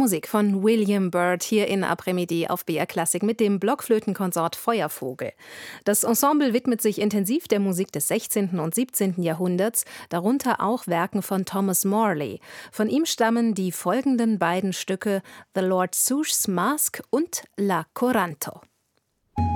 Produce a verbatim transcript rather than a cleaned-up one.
Musik von William Byrd hier in Après-Midi auf B R Klassik mit dem Blockflötenkonsort Feuervogel. Das Ensemble widmet sich intensiv der Musik des sechzehnten und siebzehnten Jahrhunderts, darunter auch Werken von Thomas Morley. Von ihm stammen die folgenden beiden Stücke The Lord Sush's Mask und La Coranto.